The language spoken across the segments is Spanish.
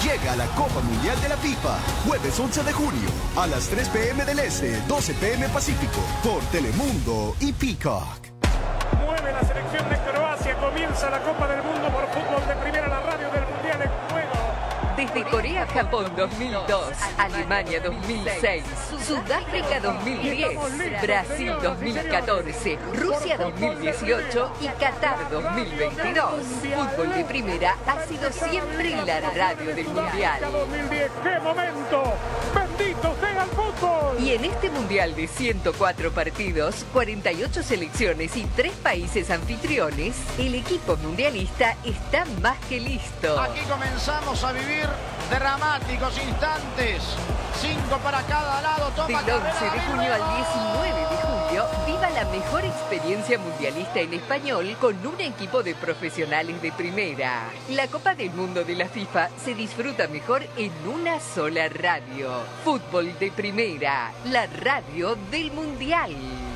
Llega la Copa Mundial de la FIFA, jueves 11 de junio, a las 3 p.m. del Este, 12 p.m. Pacífico, por Telemundo y Peacock. Mueve la selección de Croacia, comienza la Copa del Mundo por fútbol de primera, la radio del Mundial en juego. Desde Corea-Japón 2002, Alemania 2006, Sudáfrica 2010, Brasil 2014, Rusia 2018 y Qatar 2022. Fútbol de primera ha sido siempre la radio del Mundial. 2010, ¡qué momento! ¡Bendito sea el fútbol! Y en este Mundial de 104 partidos, 48 selecciones y 3 países anfitriones, el equipo mundialista está más que listo. Aquí comenzamos a vivir dramáticos instantes. 5 para cada lado. Toma Del 11 de junio al 19 de julio, viva la mejor experiencia mundialista en español con un equipo de profesionales de primera. La Copa del Mundo de la FIFA se disfruta mejor en una sola radio. Fútbol de primera, la radio del Mundial.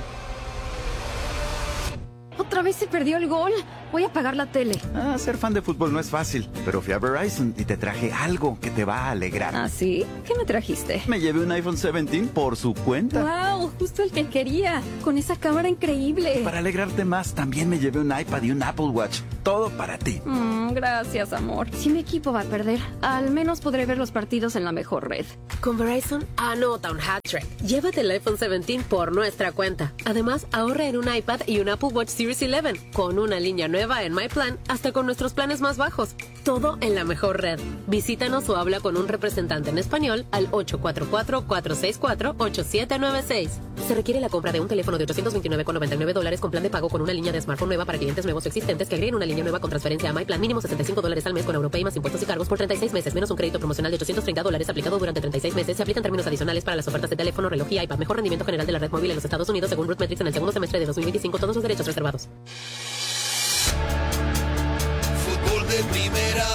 ¿Otra vez se perdió el gol? Voy a apagar la tele. Ser fan de fútbol no es fácil, pero fui a Verizon y te traje algo que te va a alegrar. ¿Ah, sí? ¿Qué me trajiste? Me llevé un iPhone 17 por su cuenta. ¡Wow! Justo el que quería. Con esa cámara increíble. Para alegrarte más, también me llevé un iPad y un Apple Watch. Todo para ti. Gracias, amor. Si mi equipo va a perder, al menos podré ver los partidos en la mejor red. Con Verizon, anota un hat-trick. Llévate el iPhone 17 por nuestra cuenta. Además, ahorra en un iPad y un Apple Watch Series 11 con una línea nueva en My Plan, hasta con nuestros planes más bajos. Todo en la mejor red. Visítanos o habla con un representante en español al 844-464-8796. Se requiere la compra de un teléfono de $829,99 con plan de pago con una línea de smartphone nueva para clientes nuevos o existentes que agreguen una línea nueva con transferencia a My Plan mínimo $65 al mes con Europay más impuestos y cargos por 36 meses, menos un crédito promocional de $830 aplicado durante 36 meses. Se aplican términos adicionales para las ofertas de teléfono, reloj y iPad. Mejor rendimiento general de la red móvil en los Estados Unidos según RootMetrics en el segundo semestre de 2025. Todos los derechos reservados. Fútbol de primera.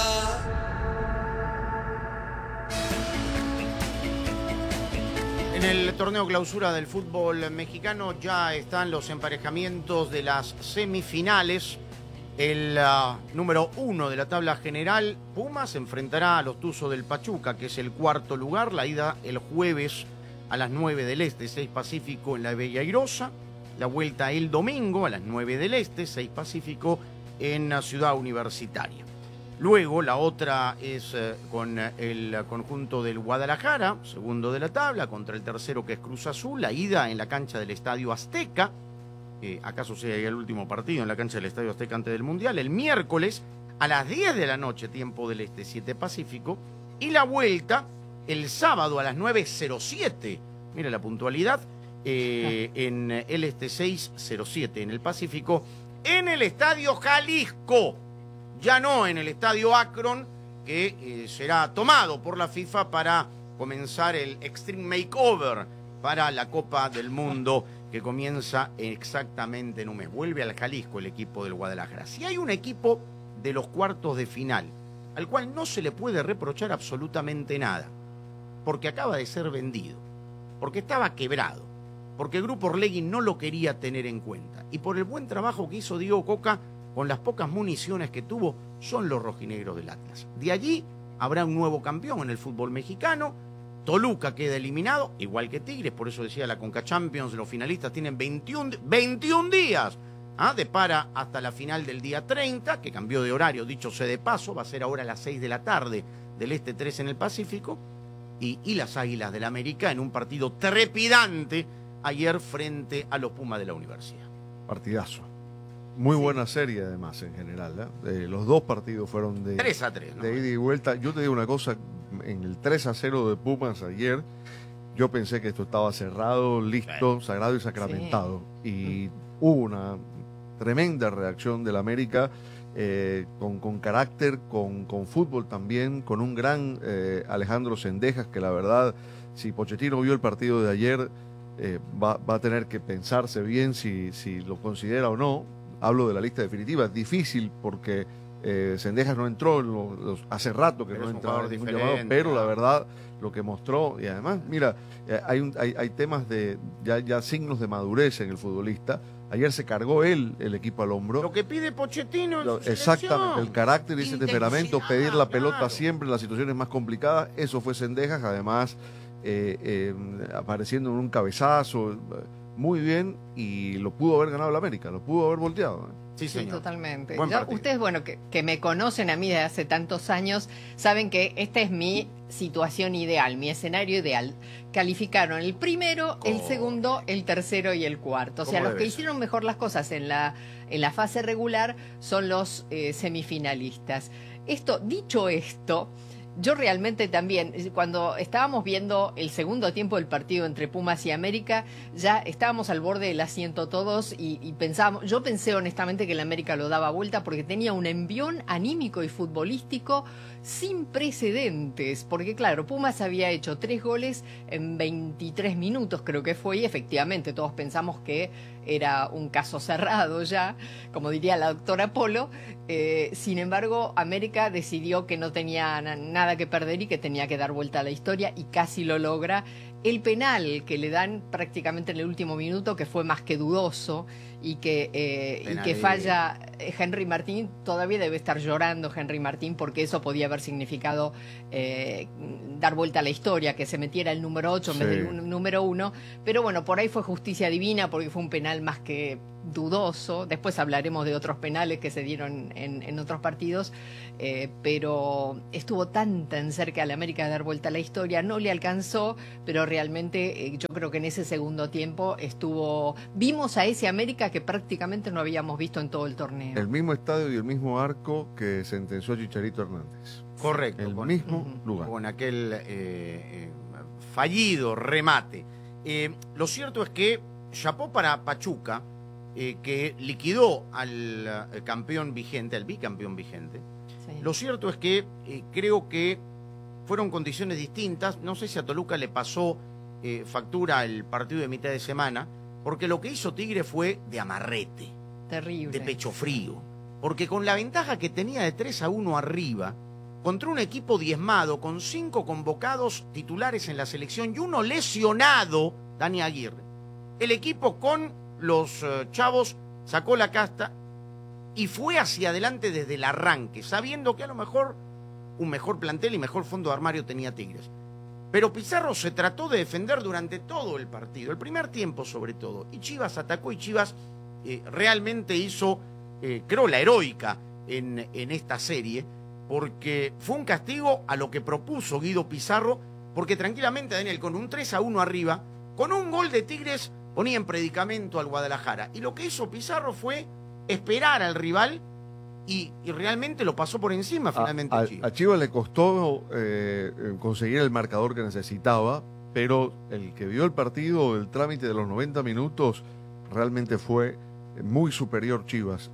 En el torneo clausura del fútbol mexicano ya están los emparejamientos de las semifinales. El número 1 de la tabla general, Pumas, enfrentará a los Tuzos del Pachuca, que es el cuarto lugar. La ida el jueves a las 9 del Este, 6 Pacífico en la Bella Airosa. La vuelta el domingo a las 9 del Este, 6 Pacífico en la Ciudad Universitaria. Luego la otra es con el conjunto del Guadalajara, segundo de la tabla, contra el tercero que es Cruz Azul. La ida en la cancha del Estadio Azteca. ¿Acaso sea el último partido en la cancha del Estadio Azteca antes del Mundial? El miércoles a las 10 de la noche, tiempo del Este, 7 Pacífico. Y la vuelta el sábado a las 9:07. Mira la puntualidad. En el Este 6:07 en el Pacífico, en el Estadio Jalisco, ya no en el Estadio Akron, que será tomado por la FIFA para comenzar el Extreme Makeover para la Copa del Mundo, que comienza exactamente en un mes. Vuelve al Jalisco el equipo del Guadalajara. Si hay un equipo de los cuartos de final al cual no se le puede reprochar absolutamente nada, porque acaba de ser vendido, porque estaba quebrado, porque el Grupo Orlegui no lo quería tener en cuenta, y por el buen trabajo que hizo Diego Coca con las pocas municiones que tuvo, son los rojinegros del Atlas. De allí habrá un nuevo campeón en el fútbol mexicano. Toluca queda eliminado, igual que Tigres, por eso decía la Conca Champions, los finalistas tienen 21 días de para hasta la final del día 30, que cambió de horario, dicho sea de paso, va a ser ahora a las 6 de la tarde del Este, 3 en el Pacífico, y las Águilas del América en un partido trepidante ayer frente a los Pumas de la Universidad. Partidazo. Muy buena serie además en general. Los dos partidos fueron de 3-3, ¿no? De ida y vuelta. Yo te digo una cosa, en el 3-0 de Pumas ayer, yo pensé que esto estaba cerrado, listo, sagrado y sacramentado. Sí. Y hubo una tremenda reacción del América, con carácter, con fútbol también, con un gran Alejandro Cendejas, que la verdad, si Pochettino vio el partido de ayer, va a tener que pensarse bien si lo considera o no. Hablo de la lista definitiva, es difícil porque Cendejas no entró, hace rato que pero no entraba ningún llamado, pero la verdad, lo que mostró, y además, mira, hay temas de ya signos de madurez en el futbolista. Ayer se cargó él el equipo al hombro. Lo que pide Pochettino en su Exactamente, selección. el carácter y ese temperamento, Intensidad, pedir la pelota claro. siempre en las situaciones más complicadas, eso fue Cendejas, además apareciendo en un cabezazo, muy bien, y lo pudo haber ganado el América, lo pudo haber volteado. Sí, Sí, señor. totalmente. Buen partido. Ustedes, bueno, que me conocen a mí desde hace tantos años, saben que esta es mi situación ideal, mi escenario ideal. Calificaron el primero, el segundo, el tercero y el cuarto. O sea, ¿Cómo los que debe ser? hicieron mejor las cosas en la fase regular son los semifinalistas. Dicho esto, yo realmente también, cuando estábamos viendo el segundo tiempo del partido entre Pumas y América, ya estábamos al borde del asiento todos y pensábamos, yo pensé honestamente que el América lo daba vuelta porque tenía un envión anímico y futbolístico sin precedentes, porque claro, Pumas había hecho 3 goles en 23 minutos creo que fue, y efectivamente todos pensamos que era un caso cerrado ya, como diría la doctora Polo. Sin embargo, América decidió que no tenía nada que perder y que tenía que dar vuelta a la historia, y casi lo logra. El penal que le dan prácticamente en el último minuto, que fue más que dudoso, y que falla Henry Martín, todavía debe estar llorando Henry Martín, porque eso podía haber significado dar vuelta a la historia, que se metiera el número 8 en vez del número 1, pero bueno, por ahí fue justicia divina, porque fue un penal más que dudoso. Después hablaremos de otros penales que se dieron en otros partidos, pero estuvo tan cerca al América de dar vuelta a la historia, no le alcanzó, pero realmente yo creo que en ese segundo tiempo vimos a ese América que prácticamente no habíamos visto en todo el torneo. El mismo estadio y el mismo arco que sentenció Chicharito Hernández. Correcto. El mismo lugar. Con aquel fallido remate. Lo cierto es que chapó para Pachuca, que liquidó al campeón vigente, al bicampeón vigente. Sí. Lo cierto es que creo que fueron condiciones distintas. No sé si a Toluca le pasó factura el partido de mitad de semana, porque lo que hizo Tigre fue de amarrete, Terrible. de pecho frío. Porque con la ventaja que tenía de 3-1 arriba, contra un equipo diezmado, con 5 convocados titulares en la selección y uno lesionado, Dani Aguirre, el equipo con los chavos sacó la casta y fue hacia adelante desde el arranque, sabiendo que a lo mejor un mejor plantel y mejor fondo de armario tenía Tigres. Pero Pizarro se trató de defender durante todo el partido, el primer tiempo sobre todo, y Chivas atacó, y Chivas realmente hizo, creo, la heroica en esta serie, porque fue un castigo a lo que propuso Guido Pizarro, porque tranquilamente, Daniel, con un 3-1 arriba, con un gol de Tigres, ponía en predicamento al Guadalajara. Y lo que hizo Pizarro fue esperar al rival y realmente lo pasó por encima finalmente a Chivas. A Chivas le costó conseguir el marcador que necesitaba, pero el que vio el partido, el trámite de los 90 minutos, realmente fue muy superior Chivas.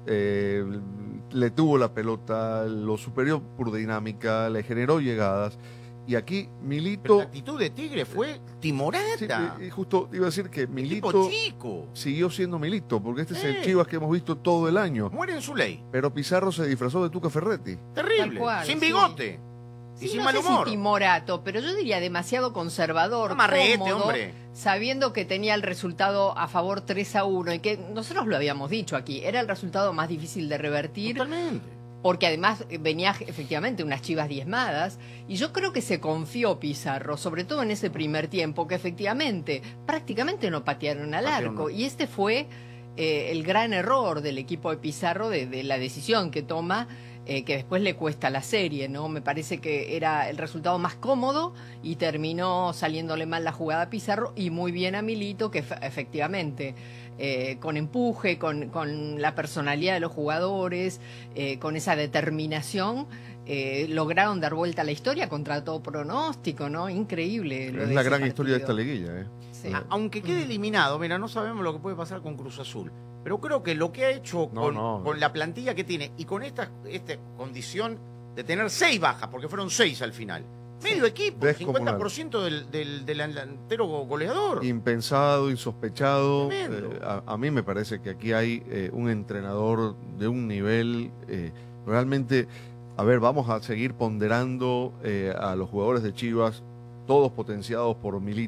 Le tuvo la pelota, lo superior por dinámica, le generó llegadas. Y aquí Milito... Pero la actitud de Tigre fue timorata. Sí, y justo iba a decir que Milito chico siguió siendo Milito, porque este es el Sí. Chivas que hemos visto todo el año. Muere en su ley. Pero Pizarro se disfrazó de Tuca Ferretti. Terrible. Tal cual, sin sí. bigote. Y Sí, sin no mal sé si humor. timorato, pero yo diría demasiado conservador, Amarrete, cómodo, hombre. sabiendo que tenía el resultado a favor 3-1 y que nosotros lo habíamos dicho aquí, era el resultado más difícil de revertir. Totalmente. Porque además venía efectivamente unas Chivas diezmadas, y yo creo que se confió Pizarro, sobre todo en ese primer tiempo, que efectivamente prácticamente no patearon al arco, y este fue el gran error del equipo de Pizarro, de la decisión que toma, que después le cuesta la serie, ¿no? Me parece que era el resultado más cómodo y terminó saliéndole mal la jugada a Pizarro, y muy bien a Milito, que efectivamente... con empuje, con la personalidad de los jugadores, con esa determinación, lograron dar vuelta a la historia contra todo pronóstico, ¿no? Increíble. Es la gran historia de esta liguilla, Sí. Aunque quede eliminado, mira, no sabemos lo que puede pasar con Cruz Azul. Pero creo que lo que ha hecho con la plantilla que tiene y con esta condición de tener 6 bajas, porque fueron 6 al final. Medio equipo, Descomunal. 50% del delantero goleador. Impensado, insospechado. A mí me parece que aquí hay un entrenador de un nivel realmente... A ver, vamos a seguir ponderando a los jugadores de Chivas, todos potenciados por Milito,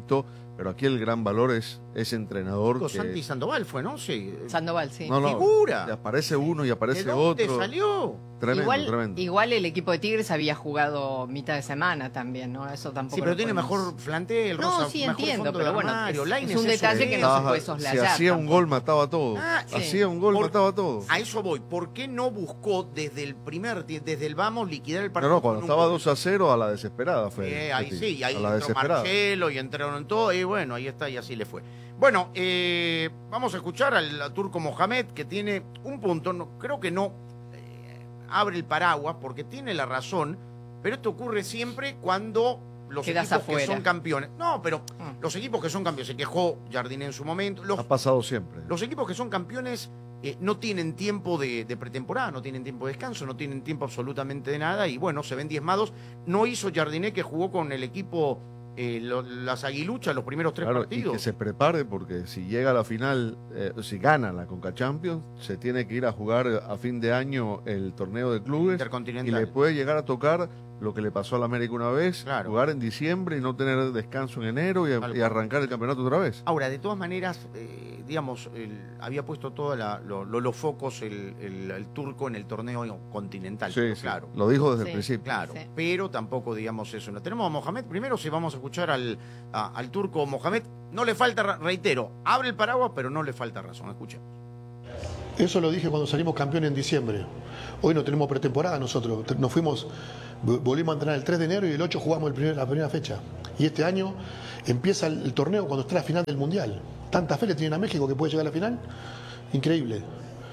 Pero aquí el gran valor es ese entrenador que... Santi Sandoval fue, ¿no? Sí. Sandoval, sí. No, Figura. Aparece uno y aparece ¿De dónde otro. salió? Tremendo, tremendo. Igual el equipo de Tigres había jugado mitad de semana también, ¿no? Eso tampoco. Sí, pero lo tiene podemos- mejor plantel, No, Rosa, sí mejor entiendo, fondo de pero bueno, armario, es Lainez un detalle que no se puede Si soslayar. hacía un gol, mataba todo. Sí. Hacía un gol, mataba todo. A eso voy. ¿Por qué no buscó desde el vamos liquidar el partido? No, cuando con un estaba gol? 2-0 a la desesperada fue. Ahí sí, y ahí a la entró desesperada. Marcelo y entraron todo, y bueno, ahí está, y así le fue. Bueno, vamos a escuchar al turco Mohamed, que tiene un punto, creo que no abre el paraguas, porque tiene la razón, pero esto ocurre siempre cuando los Quedas equipos que afuera. son campeones. No, pero los equipos que son campeones, se quejó Jardine en su momento. Ha pasado siempre. Los equipos que son campeones no tienen tiempo de pretemporada, no tienen tiempo de descanso, no tienen tiempo absolutamente de nada y bueno, se ven diezmados. No hizo Jardiné, que jugó con el equipo las aguiluchas los primeros 3 Claro, y partidos. que se prepare porque si llega a la final, si gana la Conca Champions, se tiene que ir a jugar a fin de año el torneo de clubes y Intercontinental. le puede llegar a tocar lo que le pasó a la América una vez, jugar en diciembre y no tener descanso en enero y arrancar el campeonato otra vez. Ahora, de todas maneras, digamos, había puesto todos los focos el turco en el torneo continental. Sí, pero sí, claro. lo dijo desde el principio. Claro, pero tampoco, digamos, eso. No tenemos a Mohamed primero, si vamos a escuchar al turco Mohamed. No le falta, reitero, abre el paraguas, pero no le falta razón. Escuchemos. Eso lo dije cuando salimos campeón en diciembre. Hoy no tenemos pretemporada nosotros. Nos fuimos, volvimos a entrenar el 3 de enero y el 8 jugamos la primera fecha. Y este año empieza el torneo cuando está la final del Mundial. Tanta fe le tienen a México que puede llegar a la final. Increíble.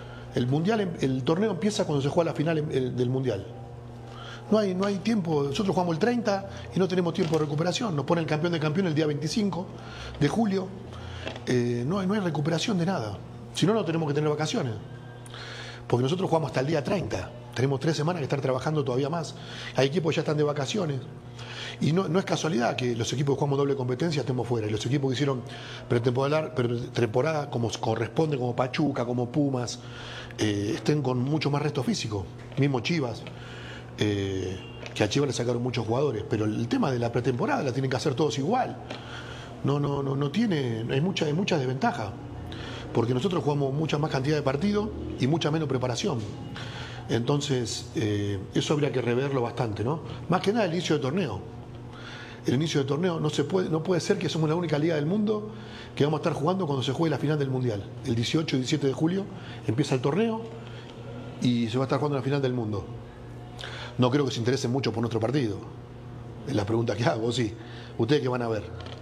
El torneo empieza cuando se juega la final del Mundial. No hay tiempo. Nosotros jugamos el 30 y no tenemos tiempo de recuperación. Nos pone el campeón de campeón el día 25 de julio. No hay recuperación de nada. Si no, no tenemos que tener vacaciones. Porque nosotros jugamos hasta el día 30. Tenemos 3 semanas que estar trabajando todavía más. Hay equipos que ya están de vacaciones. Y no es casualidad que los equipos que jugamos doble competencia estemos fuera. Y los equipos que hicieron pretemporada como corresponde, como Pachuca, como Pumas, estén con mucho más resto físico. Mismo Chivas. Que a Chivas le sacaron muchos jugadores. Pero el tema de la pretemporada la tienen que hacer todos igual. No tiene. Hay mucha desventaja. Porque nosotros jugamos mucha más cantidad de partidos y mucha menos preparación. Entonces, eso habría que reverlo bastante, ¿no? Más que nada el inicio de torneo. El inicio de torneo no puede ser que somos la única liga del mundo que vamos a estar jugando cuando se juegue la final del Mundial. El 18 y 17 de julio empieza el torneo y se va a estar jugando la final del mundo. No creo que se interesen mucho por nuestro partido. Es la pregunta que hago, sí. ¿Ustedes qué van a ver?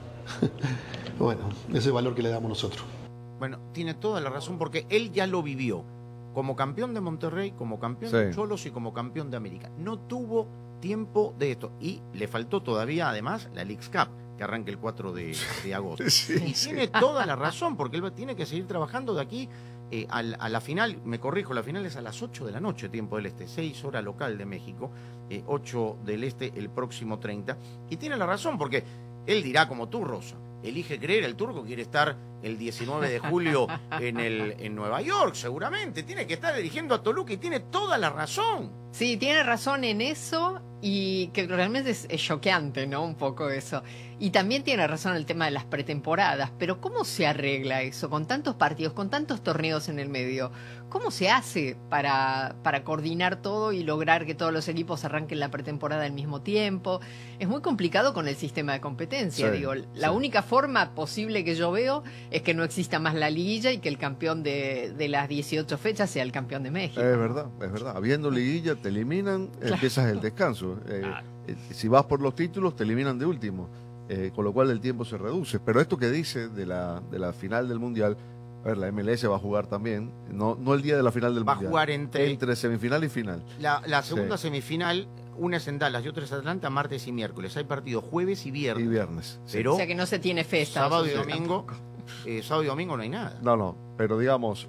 Bueno, ese es el valor que le damos nosotros. Bueno, tiene toda la razón porque él ya lo vivió. Como campeón de Monterrey, como campeón de Cholos y como campeón de América. No tuvo tiempo de esto. Y le faltó todavía, además, la Leagues Cup, que arranca el 4 de agosto. Y tiene toda la razón, porque él tiene que seguir trabajando de aquí a la final. Me corrijo, la final es a las 8 de la noche, tiempo del este, 6 horas local de México, 8 del este el próximo 30. Y tiene la razón, porque él dirá como tú, Rosa. Elige creer, el turco quiere estar el 19 de julio en Nueva York, seguramente. Tiene que estar dirigiendo a Toluca y tiene toda la razón. Sí, tiene razón en eso y que realmente es choqueante, ¿no? Un poco eso. Y también tiene razón en el tema de las pretemporadas, pero ¿cómo se arregla eso con tantos partidos, con tantos torneos en el medio? ¿Cómo se hace para coordinar todo y lograr que todos los equipos arranquen la pretemporada al mismo tiempo? Es muy complicado con el sistema de competencia, digo. La única forma posible que yo veo es que no exista más la liguilla y que el campeón de las 18 fechas sea el campeón de México. Es verdad, es verdad. Habiendo liguilla, te eliminan, empiezas el descanso. Si vas por los títulos, te eliminan de último. Con lo cual el tiempo se reduce. Pero esto que dice de la final del Mundial, a ver, la MLS va a jugar también, no el día de la final del Mundial. Va a jugar entre semifinal y final. La segunda semifinal, una es en Dallas y otra es en Atlanta, martes y miércoles. Hay partidos jueves y viernes. Y viernes. Pero o sea que no se tiene fe. Sábado y domingo no hay nada. No, pero digamos,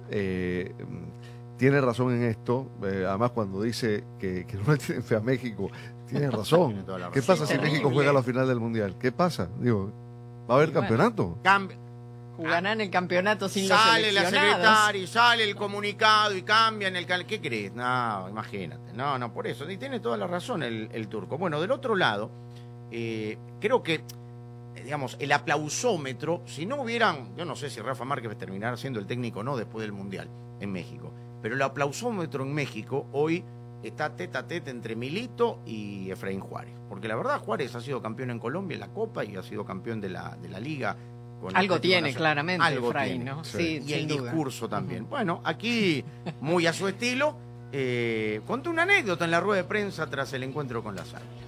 tiene razón en esto. Además, cuando dice que no le tienen fe a México, tiene razón. ¿Qué pasa si México juega la final del Mundial? ¿Qué pasa? Digo, ¿va a haber campeonato? Jugarán el campeonato sin los sale la seleccionados. secretaria, sale el comunicado y cambian el... ¿Qué crees? No, imagínate. No, por eso. Y tiene toda la razón el turco. Bueno, del otro lado, creo que digamos, el aplausómetro, si no hubieran, yo no sé si Rafa Márquez terminará siendo el técnico o no después del Mundial en México, pero el aplausómetro en México hoy está tete a tete entre Milito y Efraín Juárez, porque la verdad Juárez ha sido campeón en Colombia en la Copa y ha sido campeón de la Liga. Algo tiene, claramente, algo Efraín, tiene. ¿no? Sí, y el duda. discurso también. Bueno, aquí, muy a su estilo, contó una anécdota en la rueda de prensa tras el encuentro con las Águilas.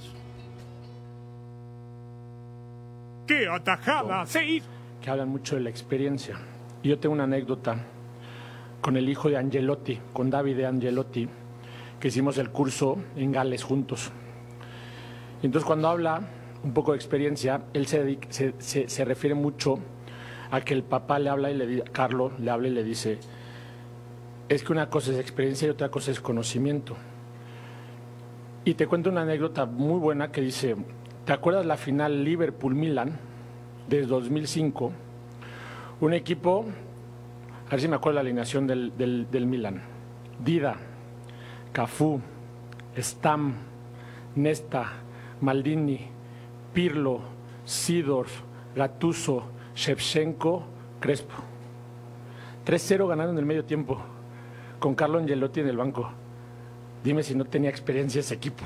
¡Qué atajada! Que hablan mucho de la experiencia. Y yo tengo una anécdota con el hijo de Angelotti, con Davide Angelotti, que hicimos el curso en Gales juntos. Y entonces cuando habla un poco de experiencia, él se refiere mucho a que el papá le habla y le dice, Carlo le habla y le dice, es que una cosa es experiencia y otra cosa es conocimiento. Y te cuento una anécdota muy buena que dice, ¿te acuerdas la final Liverpool-Milan de 2005? Un equipo, a ver si me acuerdo la alineación del Milan. Dida, Cafú, Stam, Nesta, Maldini, Pirlo, Seedorf, Gattuso, Shevchenko, Crespo. 3-0 ganando en el medio tiempo, con Carlo Angelotti en el banco. Dime si no tenía experiencia ese equipo.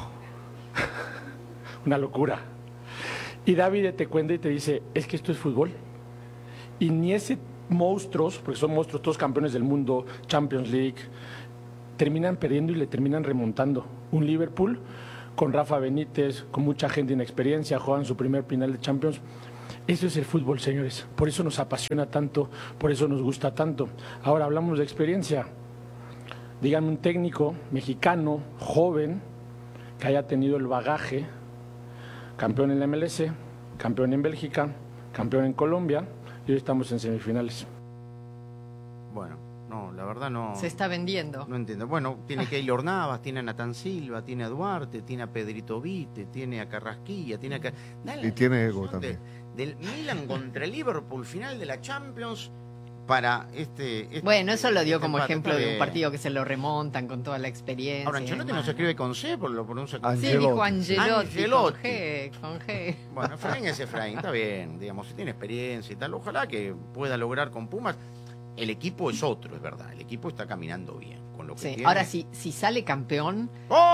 Una locura. Y David te cuenta y te dice, es que esto es fútbol. Y ni ese monstruos, porque son monstruos todos campeones del mundo, Champions League, terminan perdiendo y le terminan remontando. Un Liverpool con Rafa Benítez, con mucha gente inexperiencia, juegan su primer final de Champions. Eso es el fútbol, señores. Por eso nos apasiona tanto, por eso nos gusta tanto. Ahora hablamos de experiencia. Díganme un técnico mexicano, joven, que haya tenido el bagaje, campeón en la MLS, campeón en Bélgica, campeón en Colombia, y hoy estamos en semifinales. Bueno, no, la verdad no. Se está vendiendo. No entiendo. Bueno, tiene Keylor Navas, tiene a Natán Silva, tiene a Duarte, tiene a Pedrito Vite, tiene a Carrasquilla, tiene a... Y tiene ego también. Del Milan contra el Liverpool, final de la Champions, para bueno, eso lo dio como empate, ejemplo de un partido que se lo remontan con toda la experiencia. Ahora, Ancelotti no se escribe con C, por lo pronuncia con C. Sí, dijo Angelotti. Con G. Bueno, Efraín es Efraín, está bien, digamos, si tiene experiencia y tal, ojalá que pueda lograr con Pumas. El equipo es otro, es verdad, el equipo está caminando bien. Con lo que tiene. Ahora, si sale campeón,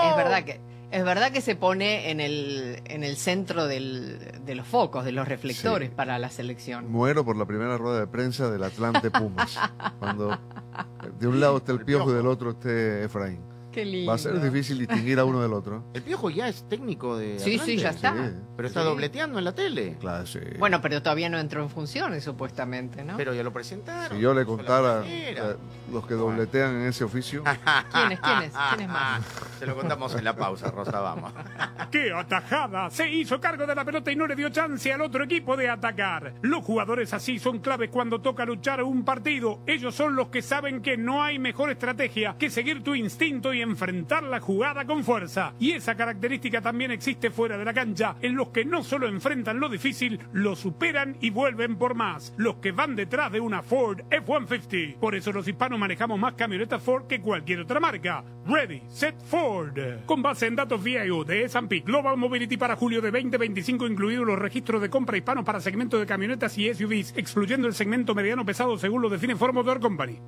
es verdad que se pone en el centro de los focos, de los reflectores para la selección. Muero por la primera rueda de prensa del Atlante Pumas. Cuando de un lado esté el Piojo y del otro esté Efraín. Qué lindo. Va a ser difícil distinguir a uno del otro. El Piojo ya es técnico de Atlante. Sí, ya está. Sí. Pero está dobleteando en la tele. Claro, sí. Bueno, pero todavía no entró en funciones, supuestamente, ¿no? Pero ya lo presentaron. Si yo le contara los que dobletean en ese oficio. ¿Quiénes más? Se lo contamos en la pausa, Rosa, vamos. ¡Qué atajada! Se hizo cargo de la pelota y no le dio chance al otro equipo de atacar. Los jugadores así son claves cuando toca luchar un partido. Ellos son los que saben que no hay mejor estrategia que seguir tu instinto y enfrentar la jugada con fuerza. Y esa característica también existe fuera de la cancha, en los que no solo enfrentan lo difícil, lo superan y vuelven por más. Los que van detrás de una Ford F-150. Por eso los hispanos manejamos más camionetas Ford que cualquier otra marca. Ready, Set, Ford. Con base en datos VIO de S&P Global Mobility para julio de 2025, incluidos los registros de compra hispanos para segmento de camionetas y SUVs, excluyendo el segmento mediano pesado según lo define Ford Motor Company.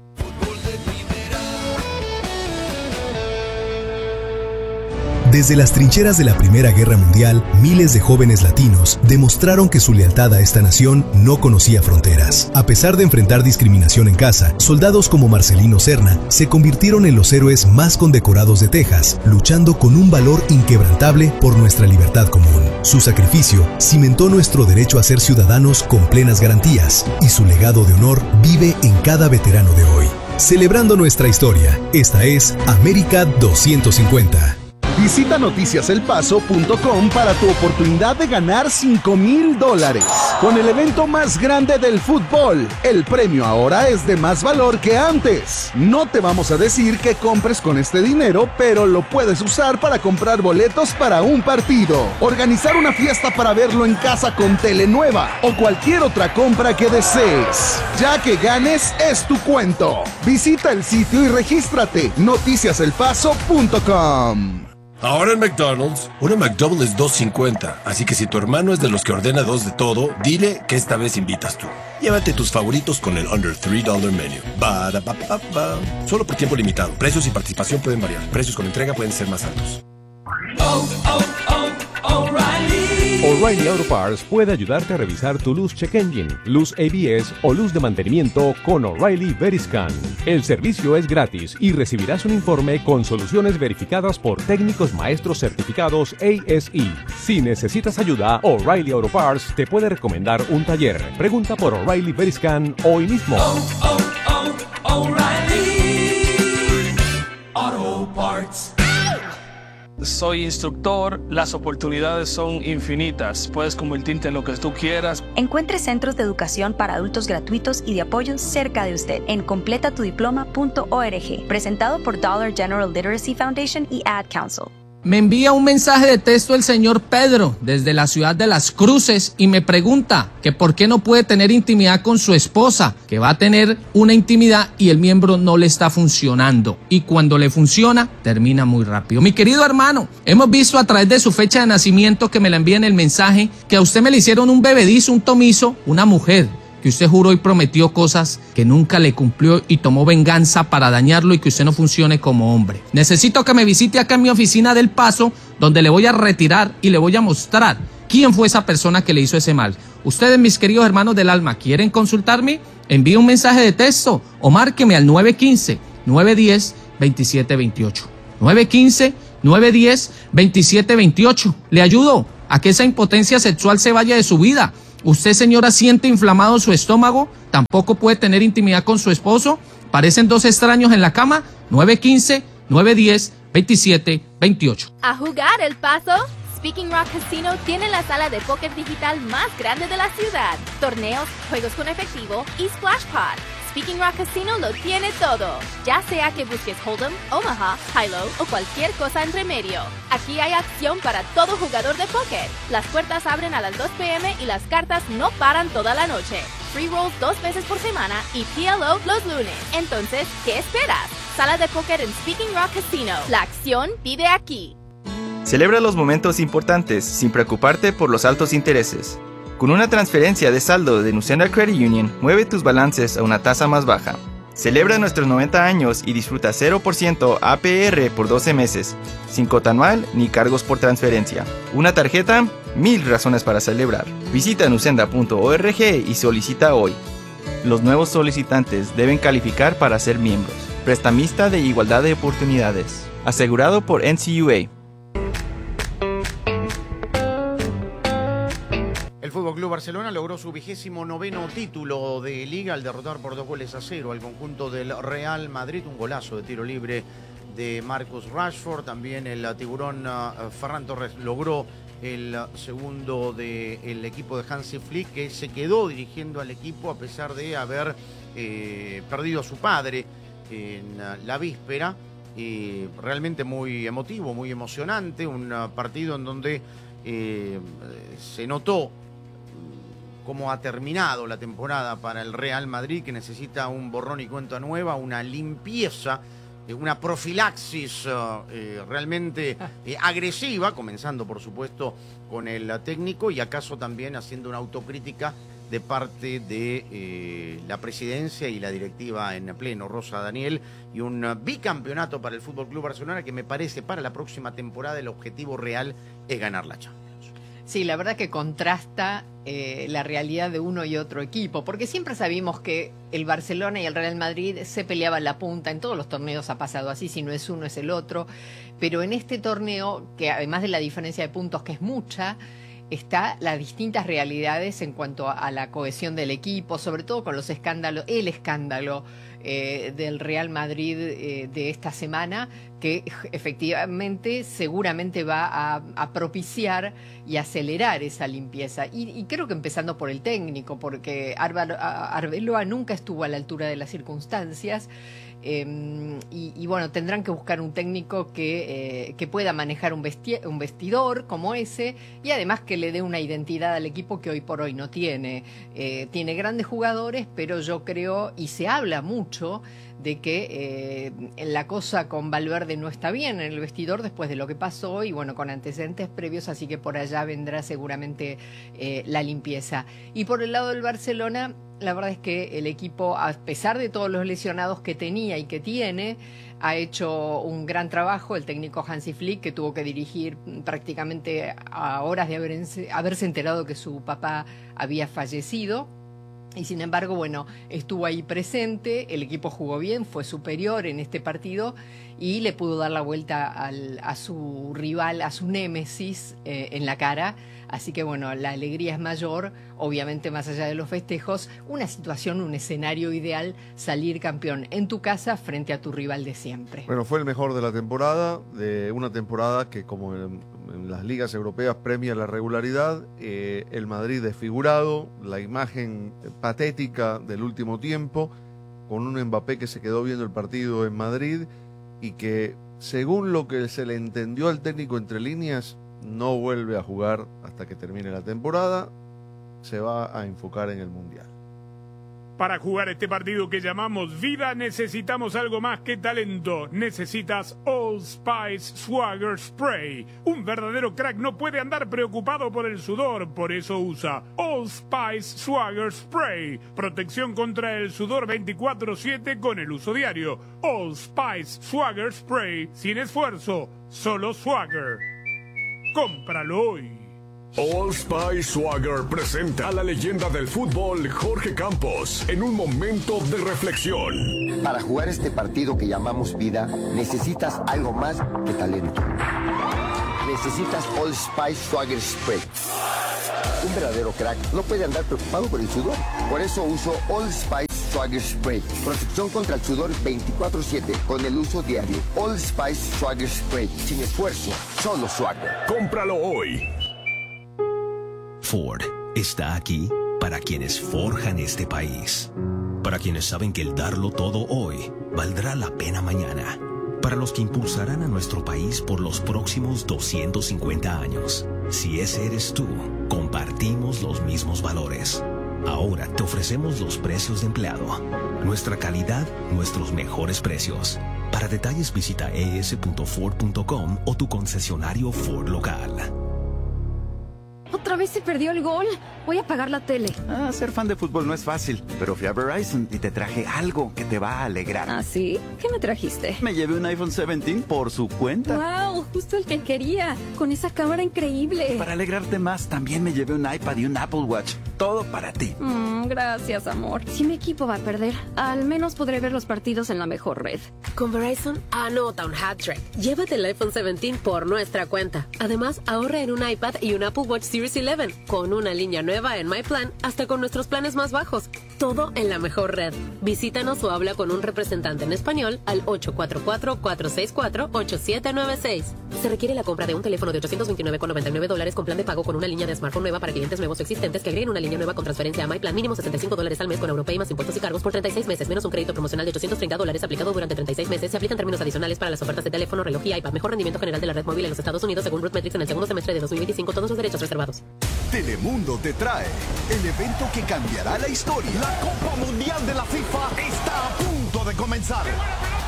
Desde las trincheras de la Primera Guerra Mundial, miles de jóvenes latinos demostraron que su lealtad a esta nación no conocía fronteras. A pesar de enfrentar discriminación en casa, soldados como Marcelino Serna se convirtieron en los héroes más condecorados de Texas, luchando con un valor inquebrantable por nuestra libertad común. Su sacrificio cimentó nuestro derecho a ser ciudadanos con plenas garantías, y su legado de honor vive en cada veterano de hoy. Celebrando nuestra historia, esta es América 250. Visita noticiaselpaso.com para tu oportunidad de ganar $5,000. Con el evento más grande del fútbol, el premio ahora es de más valor que antes. No te vamos a decir que compres con este dinero, pero lo puedes usar para comprar boletos para un partido, organizar una fiesta para verlo en casa con tele nueva o cualquier otra compra que desees. Ya que ganes, es tu cuento. Visita el sitio y regístrate, noticiaselpaso.com. Ahora en McDonald's, una McDouble es $2.50, así que si tu hermano es de los que ordena 2 de todo, dile que esta vez invitas tú. Llévate tus favoritos con el Under $3 Menu. Ba-da-ba-ba-ba. Solo por tiempo limitado. Precios y participación pueden variar. Precios con entrega pueden ser más altos. O'Reilly Auto Parts puede ayudarte a revisar tu luz check engine, luz ABS o luz de mantenimiento con O'Reilly Veriscan. El servicio es gratis y recibirás un informe con soluciones verificadas por técnicos maestros certificados ASE. Si necesitas ayuda, O'Reilly Auto Parts te puede recomendar un taller. Pregunta por O'Reilly Veriscan hoy mismo. O'Reilly Auto Parts. Soy instructor, las oportunidades son infinitas. Puedes convertirte en lo que tú quieras. Encuentre centros de educación para adultos gratuitos y de apoyo cerca de usted en completatudiploma.org. Presentado por Dollar General Literacy Foundation y Ad Council. Me envía un mensaje de texto el señor Pedro desde la ciudad de Las Cruces y me pregunta que por qué no puede tener intimidad con su esposa, que va a tener una intimidad y el miembro no le está funcionando. Y cuando le funciona, termina muy rápido. Mi querido hermano, hemos visto a través de su fecha de nacimiento que me la envía en el mensaje que a usted me le hicieron un bebedizo, un tomizo, una mujer, que usted juró y prometió cosas que nunca le cumplió y tomó venganza para dañarlo y que usted no funcione como hombre. Necesito que me visite acá en mi oficina del Paso, donde le voy a retirar y le voy a mostrar quién fue esa persona que le hizo ese mal. Ustedes, mis queridos hermanos del alma, ¿quieren consultarme? Envíe un mensaje de texto o márqueme al 915-910-2728. 915-910-2728. Le ayudo a que esa impotencia sexual se vaya de su vida. Usted, señora, siente inflamado su estómago, tampoco puede tener intimidad con su esposo, parecen dos extraños en la cama. 915-910-2728. ¿A jugar El Paso? Speaking Rock Casino tiene la sala de póker digital más grande de la ciudad. Torneos, juegos con efectivo y Splash Pod. Speaking Rock Casino lo tiene todo. Ya sea que busques Hold'em, Omaha, High-Low o cualquier cosa entre medio. Aquí hay acción para todo jugador de póker. Las puertas abren a las 2 p.m. y las cartas no paran toda la noche. Free rolls 2 veces por semana y PLO los lunes. Entonces, ¿qué esperas? Sala de póker en Speaking Rock Casino. La acción vive aquí. Celebra los momentos importantes sin preocuparte por los altos intereses. Con una transferencia de saldo de Nucenda Credit Union, mueve tus balances a una tasa más baja. Celebra nuestros 90 años y disfruta 0% APR por 12 meses, sin cuota anual ni cargos por transferencia. ¿Una tarjeta? 1000 razones para celebrar. Visita nucenda.org y solicita hoy. Los nuevos solicitantes deben calificar para ser miembros. Prestamista de igualdad de oportunidades. Asegurado por NCUA. El Fútbol Club Barcelona logró su 29º título de Liga al derrotar por 2-0 al conjunto del Real Madrid. Un golazo de tiro libre de Marcus Rashford. También el tiburón Ferran Torres logró el segundo del equipo de Hansi Flick, que se quedó dirigiendo al equipo a pesar de haber perdido a su padre en la víspera. Realmente muy emotivo, muy emocionante. Un partido en donde se notó cómo ha terminado la temporada para el Real Madrid, que necesita un borrón y cuenta nueva, una limpieza, una profilaxis realmente agresiva, comenzando por supuesto con el técnico y acaso también haciendo una autocrítica de parte de la presidencia y la directiva en pleno, Rosa Daniel, y un bicampeonato para el Fútbol Club Barcelona, que me parece para la próxima temporada el objetivo real es ganar la Champions. Sí, la verdad que contrasta la realidad de uno y otro equipo, porque siempre sabíamos que el Barcelona y el Real Madrid se peleaban la punta. En todos los torneos ha pasado así, si no es uno es el otro, pero en este torneo, que además de la diferencia de puntos que es mucha, está las distintas realidades en cuanto a la cohesión del equipo, sobre todo con los escándalos, el escándalo del Real Madrid de esta semana, que efectivamente seguramente va a propiciar y acelerar esa limpieza. Y creo que empezando por el técnico, porque Arbeloa nunca estuvo a la altura de las circunstancias. Y bueno, tendrán que buscar un técnico que pueda manejar un vestidor como ese, y además que le dé una identidad al equipo que hoy por hoy no tiene. Tiene grandes jugadores, pero yo creo, y se habla mucho mucho de que la cosa con Valverde no está bien en el vestidor después de lo que pasó y bueno, con antecedentes previos, así que por allá vendrá seguramente la limpieza. Y por el lado del Barcelona, la verdad es que el equipo, a pesar de todos los lesionados que tenía y que tiene, ha hecho un gran trabajo. El técnico Hansi Flick, que tuvo que dirigir prácticamente a horas de haberse enterado que su papá había fallecido. Y sin embargo, bueno, estuvo ahí presente, el equipo jugó bien, fue superior en este partido y le pudo dar la vuelta a su rival, a su némesis en la cara. Así que bueno, la alegría es mayor, obviamente más allá de los festejos, una situación, un escenario ideal, salir campeón en tu casa frente a tu rival de siempre. Bueno, fue el mejor de la temporada, de una temporada que como en las ligas europeas premia la regularidad, el Madrid desfigurado, la imagen patética del último tiempo, con un Mbappé que se quedó viendo el partido en Madrid y que, según lo que se le entendió al técnico entre líneas, no vuelve a jugar hasta que termine la temporada, se va a enfocar en el Mundial. Para jugar este partido que llamamos vida necesitamos algo más que talento. Necesitas Old Spice Swagger Spray. Un verdadero crack no puede andar preocupado por el sudor, por eso usa Old Spice Swagger Spray. Protección contra el sudor 24/7 con el uso diario. Old Spice Swagger Spray. Sin esfuerzo, solo swagger. Cómpralo hoy. Old Spice Swagger presenta a la leyenda del fútbol Jorge Campos en un momento de reflexión. Para jugar este partido que llamamos vida, necesitas algo más que talento. Necesitas Old Spice Swagger Spray. Un verdadero crack no puede andar preocupado por el sudor. Por eso uso Old Spice Swagger Spray. Protección contra el sudor 24/7 con el uso diario. Old Spice Swagger Spray. Sin esfuerzo, solo swagger. Cómpralo hoy. Ford está aquí para quienes forjan este país, para quienes saben que el darlo todo hoy valdrá la pena mañana, para los que impulsarán a nuestro país por los próximos 250 años. Si ese eres tú, compartimos los mismos valores. Ahora te ofrecemos los precios de empleado, nuestra calidad, nuestros mejores precios. Para detalles visita es.ford.com o tu concesionario Ford local. Otra vez se perdió el gol. Voy a apagar la tele. Ser fan de fútbol no es fácil, pero fui a Verizon y te traje algo que te va a alegrar. ¿Ah, sí? ¿Qué me trajiste? Me llevé un iPhone 17 por su cuenta. ¡Wow! Justo el que quería. Con esa cámara increíble. Para alegrarte más, también me llevé un iPad y un Apple Watch. Todo para ti. Gracias, amor. Si mi equipo va a perder, al menos podré ver los partidos en la mejor red. Con Verizon, anota un hat-trick. Llévate el iPhone 17 por nuestra cuenta. Además, ahorra en un iPad y un Apple Watch Series 11 con una línea nueva en My Plan, hasta con nuestros planes más bajos. Todo en la mejor red. Visítanos o habla con un representante en español al 844-464-8796. Se requiere la compra de un teléfono de $829,99 con plan de pago con una línea de smartphone nueva para clientes nuevos o existentes que agreguen una línea nueva con transferencia a My Plan, mínimo $75 al mes con Europay más impuestos y cargos por 36 meses, menos un crédito promocional de $830 aplicado durante 36 meses. Se aplican términos adicionales para las ofertas de teléfono, reloj y iPad. Mejor rendimiento general de la red móvil en los Estados Unidos según Rootmetrics en el segundo semestre de 2025. Todos los derechos reservados. Telemundo te trae el evento que cambiará la historia. La Copa Mundial de la FIFA está a punto de comenzar.